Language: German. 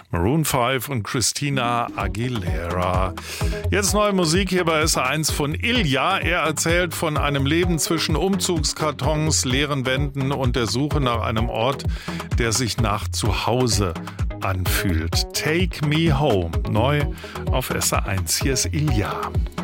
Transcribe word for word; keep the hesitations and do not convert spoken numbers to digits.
Maroon fünf und Christina Aguilera. Jetzt neue Musik hier bei S R eins von Ilja. Er erzählt von einem Leben zwischen Umzugskartons, leeren Wänden und der Suche nach einem Ort, der sich nach Zuhause anfühlt. Take Me Home, neu auf S R eins. Hier ist Ilja.